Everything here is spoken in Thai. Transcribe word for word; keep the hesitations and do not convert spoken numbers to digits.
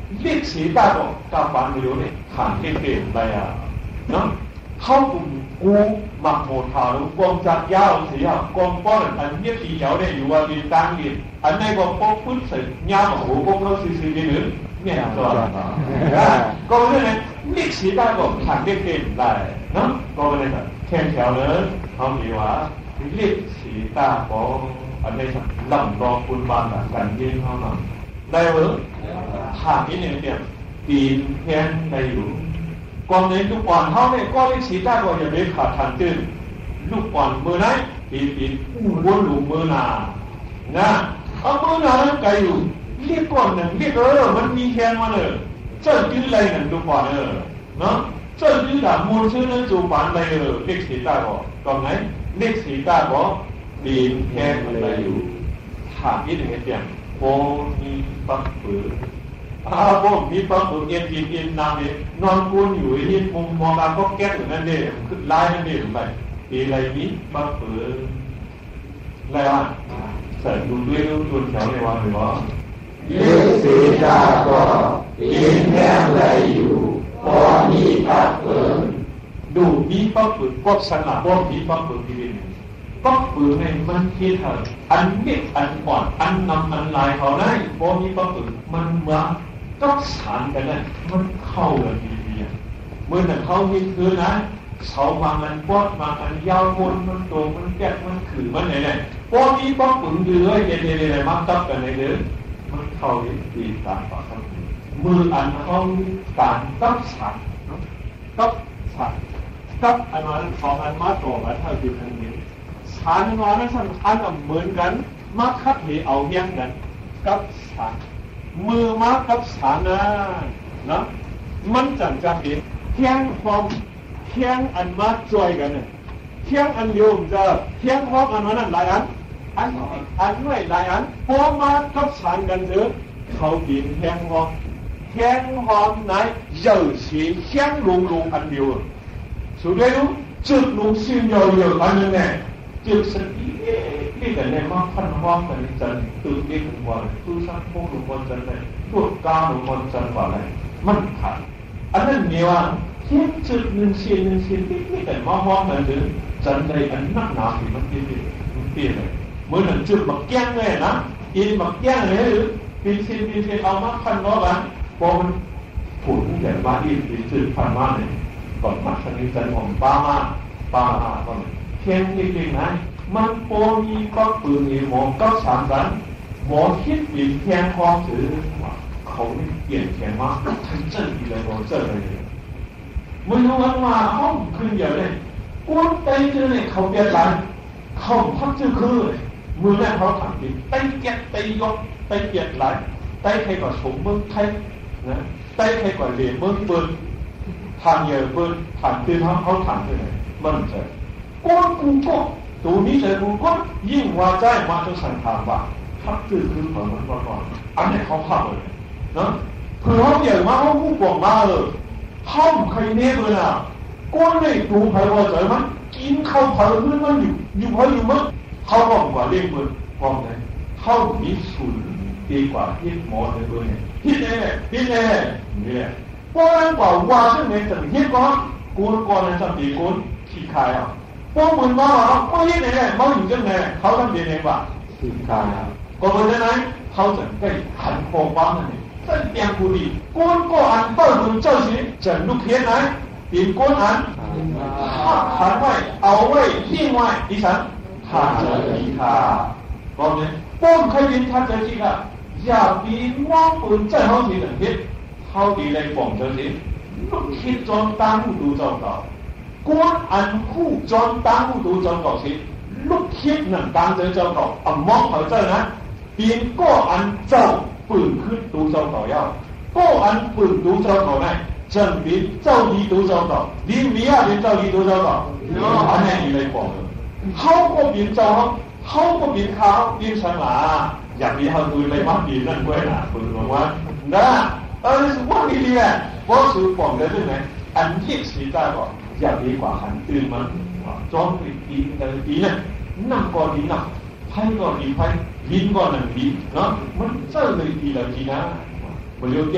歷史大國甲板料咧行嘅嘅嚟啊，နော်เขากลุ่มกูหมักโหดขาลงกองจักยาวเสียกองป้อนอันนี้ตีเหยาเนี่ยอยู่ว่าดีตั้งดีอันนี้ก็ป้องพื้นเสร็จยาวหัวป้องเขาซีซีดีหรือเนี่ยตัวก็เลยเนี่ย歷史大國行嘅嘅嚟နော်ก็เลยแบบแข่งแถวเลยเขามีว่า歷史大國อันนี้สักลำรองคุณบานกันยิ่งเขาหน่อยได้หรือหางนี้เนี่ยเนี่ยปีนแค่ในอยู่ก่อนในลูกบอลเขาเนี่ยก็歷史大國อย่าไปขาดทันจื้อลูกบอลมือไหนปีปีวนลูกมือหนานะเอามือหนาแล้วไกลอยู่เรียกก่อนหนึ่งเรียกเออมันมีแค่มาเลยเจ้าจื้ออะไรหนึ่งลูกบอลเออเนาะเจ้าจื้อด่ามูลชื่อนั้นจูบานอะไรเออ歷史大國ตอนไหน歷史大國ปีนแค่อะไรอยู่ถามนิดหนึ่งให้เพียงโบมีปักปืออาโบมีปักปือเย็นกินเย็นน้ำเนี่ยนอนกูนอยู่ที่มุมมองการก็แก้ตัวนั่นเองคือลายนั่นเองไปปีอะไรนี้ปักปืออะไรวะใส่ดูด้วยดูดูแถวเลยว่าหรือว่า歷史大國ปีนแค่อะไรอยู่โบมีปักปือดูมีปักปือก็สนาโบมีปักปือที่นี่ปักปือในมันคิดเถอะอันเด็กอันอ่อนอันนำอันลายเขาได้โบมีปักปือมันมาก็สานกันได้มันเข้ากันดีๆเมื่อหนึ่งเข้าที่คือนะเสาบางอันปอดบางอันยาวบนมันโตมันแก่มันขืนมันไหนไหนโบมีปักปือเดือยเย็นๆๆมาตับกันในเดือมันเข้าดีตามปากครับมืออันเข้าการตับสานตับสานตับอันนั้นของอันมาต่อกันเท่าที่ทันเห็นสานอันนั้นสั่งอันเหมือนกันมาคัดเหเอาเยี่ยงกันกับสานมือมากับสานนะนะมันจังจังเห็นเที่ยงความเที่ยงอันมาจ่วยกันเนี่ยเที่ยงอันเดียวจะเที่ยงความอันนั้นหลายอันอันอันไม่หลายอันพอมากับสานกันเถอะเขาบินเที่ยงความเที่ยงความไหนเยอะสีเที่ยงลงลงอันเดียวสุดท้ายรู้จุดลงสิ่งเยอะๆอันนั้นเนี่ยจุดสิ่งนี่แต่เนี่ยมาพันห้องกันจันตื่นเต้นกว่าตู้ซักพวกหนุ่มคนจันเลยพวกก้าวหนุ่มคนจันกว่าเลยมันขาดอันนั้นเนี่ยว่าเที่ยงจุดหนึ่งเสียนหนึ่งเสียนนี่แต่มาห้องกันถึงจันเลยอันนักหนาที่มันเปลี่ยนมันเปลี่ยนเลยเมื่อหนึ่งจุดมาแก้งเลยนะอินมาแก้งเลยหรือปีเสียนปีเสียนเอามาพันน้อกันพอมันผุนแต่มาอีกปีจุดพันมาเนี่ยก่อนมาชนิดจันของป้ามาป้ามาก่อนเที่ยงจริงๆนะมันโปมีก็ปืนมีหมอก็สามกันหมอคิดปีแทงความถือเขาเปลี่ยนแทงมาทั้งเจ้าอีเลยหมอเจ้าเลยเมื่อวันมาห้องขึ้นอย่างนี้ก้นไตเจอเนี่ยเขาเปลี่ยนไรเขาพักเจอคือมือแรกเขาถามดิไตแกะไตยกไตเปลี่ยนไรไตใครก็สมมึงใครนะไตใครก็เหลี่ยมมึงปืนทางเยอะปืนทางตื่นเขาเขาถามเลยมันเจอก้นกูก็ตัวนี้ใจกูก็ยิ่งว่าใจมาจะสั่งทางว่าพักตื่นคือเหมือนมันก่อนอันนี้เขาพักเลยนะคือเขาใหญ่มาเขาผู้ปกมาเลยเขาใครเนี้ยเลยนะก้นเลยดูใครว่าใจมันกินข้าวผัดมันมันอยู่อยู่พออยู่มั้งเขาบอกว่าเลี้ยงมันพร้อมเลยเขามีสูตรดีกว่าที่หมอเลยตัวเนี่ยที่ไหนที่ไหนเนี่ยเพราะงั้นกว่าว่าซึ่งในสังเกตก่อนกูก่อนในสังเกตกูขี้ขายอ่ะพวกมึงมาว่าไม่ใช่ไหนๆมาอยู่จังไหนเขาทำยังไงบ้างสิกาก็เพราะฉะนั้นเขาจะได้หันโคบ้างนั่นเอง这两股力ก้นก็อันเปิดมึงเจ้าสิจะลุกเทียนไหนปีนก้นอันหันไว้เอาไว้ทิ้งไว้ดิฉันท่าเจอทีค่ะก็เนี่ยป้นใครบินท่าเจอทีค่ะอย่าปีนว่าปืนเจ้าเขาสิหนึ่งทิศเขาดีเลยป่องเจ้าสิลุกคิดจนตั้งดูเจ้าเก่าก้นอันคู่จนตั้งดูเจ้าเก่าสิลูกคิดหนึ่งตั้งเจ้าเก่าอ่ะมองเขาเจ้านะปีนก็อันเจ้าปืนขึ้นดูเจ้าเก่า要ก็อันปืนดูเจ้าเก่าได้证明เจ้าดีดูเจ้าเก่าดีมีอะไรเจ้าดีดูเจ้าเก่าอันนี้你来讲เขาก็ปีนเจ้าเขาก็ปีนเขาปีนฉันมาอย่างนี้เขาดูเลยว่าปีนนั่นกล้วยนะปืนบอกว่านะเออ是ว่าดีดีแหละเพราะสื่อบอกเลยใช่ไหมอันที่สีได้ก่อนอย่างดีกว่าหันตื่นมันจ้องปีปีแต่ปีเนี่ยนั่งก่อนดีนั่งไพ่ก่อนดีไพ่บินก่อนหนึ่งบินเนาะมันเจ้าเลยดีแล้วดีนะมันเรียก